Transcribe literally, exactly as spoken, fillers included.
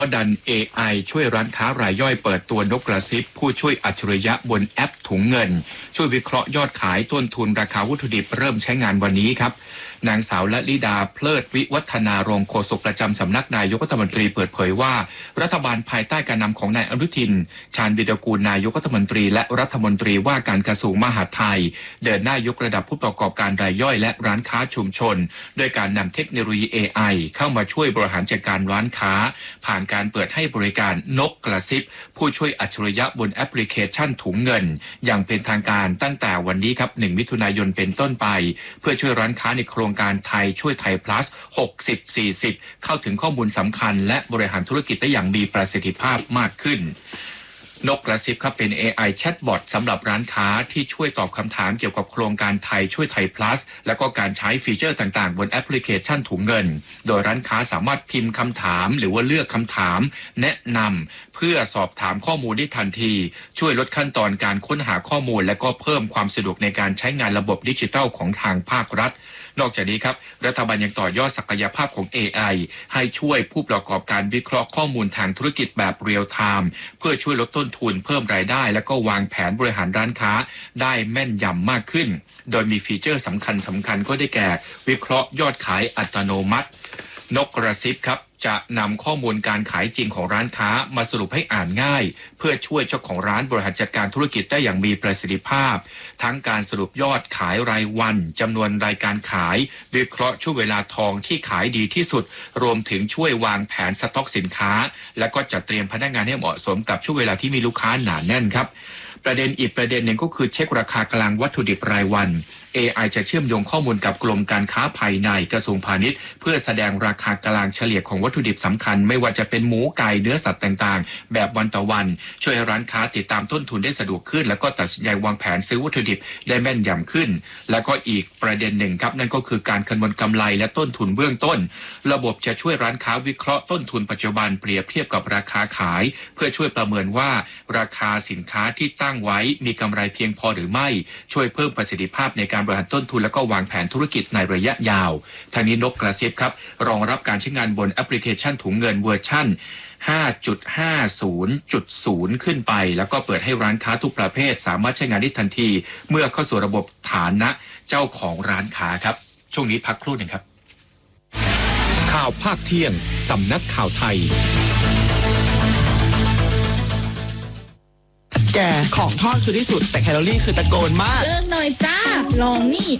ดัน เอ ไอ ช่วยร้านค้ารายย่อยเปิดตัวนกกระซิบผู้ช่วยอัจฉริยะบนแอปถุงเงินช่วยวิเคราะห์ยอดขายต้นทุนราคาวัตถุดิบเริ่มใช้งานวันนี้ครับนางสาวละลิดาเพลิดวิวัฒนารองโฆษกประจำสำนักนายกรัฐมนตรีเปิดเผยว่ารัฐบาลภายใต้การนำของนายอนุทินชาญวิรากูลนายกรัฐมนตรีและรัฐมนตรีว่าการกระทรวงมหาดไทยเดินหน้ายกระดับผู้ประกอบการรายย่อยและร้านค้าชุมชนโดยการนำเทคโนโลยี เอ ไอ เข้ามาช่วยบริหารจัดการร้านค้าผ่านการเปิดให้บริการนกกระซิบผู้ช่วยอัจฉริยะบนแอปพลิเคชันถุงเงินอย่างเป็นทางการตั้งแต่วันนี้ครับหนึ่งมิถุนายนเป็นต้นไปเพื่อช่วยร้านค้าในโครงการไทยช่วยไทย plus หกสิบ สี่สิบเข้าถึงข้อมูลสำคัญและบริหารธุรกิจได้อย่างมีประสิทธิภาพมากขึ้นนกกระซิบครับเป็น เอ ไอ แชทบอทสำหรับร้านค้าที่ช่วยตอบคำถามเกี่ยวกับโครงการไทยช่วยไทย plus และก็การใช้ฟีเจอร์ต่างๆบนแอปพลิเคชันถุงเงินโดยร้านค้าสามารถพิมพ์คำถามหรือว่าเลือกคำถามแนะนำเพื่อสอบถามข้อมูลได้ทันทีช่วยลดขั้นตอนการค้นหาข้อมูลและก็เพิ่มความสะดวกในการใช้งานระบบดิจิทัลของทางภาครัฐนอกจากนี้ครับรัฐบาลยังต่อยอดศักยภาพของ เอ ไอ ให้ช่วยผู้ประกอบการวิเคราะห์ข้อมูลทางธุรกิจแบบเรียลไทม์เพื่อช่วยลดต้นทุนเพิ่มรายได้และก็วางแผนบริหารร้านค้าได้แม่นยำมากขึ้นโดยมีฟีเจอร์สำคัญสำคัญก็ได้แก่วิเคราะห์ยอดขายอัตโนมัตินกกระซิบครับจะนำข้อมูลการขายจริงของร้านค้ามาสรุปให้อ่านง่ายเพื่อช่วยเจ้าของร้านบริหารจัดการธุรกิจได้อย่างมีประสิทธิภาพทั้งการสรุปยอดขายรายวันจำนวนรายการขายวิเคราะห์ช่วงเวลาทองที่ขายดีที่สุดรวมถึงช่วยวางแผนสต็อกสินค้าและก็จัดเตรียมพนักงานให้เหมาะสมกับช่วงเวลาที่มีลูกค้าหนาแน่นครับประเด็นอีกประเด็นหนึ่งก็คือเช็คราคากลางวัตถุดิบรายวัน เอ ไอ จะเชื่อมโยงข้อมูลกับกรมการค้าภายในกระทรวงพาณิชย์เพื่อแสดงราคากลางเฉลี่ยของวัตถุดิบสำคัญไม่ว่าจะเป็นหมูไก่เนื้อสัตว์ต่างๆแบบวันต่อวันช่วยให้ร้านค้าติดตามต้นทุนได้สะดวกขึ้นแล้วก็ตัดสินใจวางแผนซื้อวัตถุดิบได้แม่นยำขึ้นแล้วก็อีกประเด็นหนึ่งครับนั่นก็คือการคำนวณกำไรและต้นทุนเบื้องต้นระบบจะช่วยร้านค้าวิเคราะห์ต้นทุนปัจจุบันเปรียบเทียบกับราคาขายเพื่อช่วยประเมินว่าราคาสินค้าที่ตั้งไว้มีกำไรเพียงพอหรือไม่ช่วยเพิ่มประสิทธิภาพในการบริหารต้นทุนและก็วางแผนธุรกิจในระยะยาวทางนี้นกกระซิบครับรองรับการใช้งานบนแอปพลิเคชันถุงเงินเวอร์ชั่น ห้าจุดห้าศูนย์จุดศูนย์ ขึ้นไปแล้วก็เปิดให้ร้านค้าทุกประเภทสามารถใช้งานได้ทันทีเมื่อเข้าสู่ระบบฐานะเจ้าของร้านค้าครับช่วงนี้พักครู่หนึ่งครับข่าวภาคเที่ยงสำนักข่าวไทยแกของทอดคือที่สุดแต่แคลอรี่คือตะโกนมากเลิกหน่อยจ้าลองนี่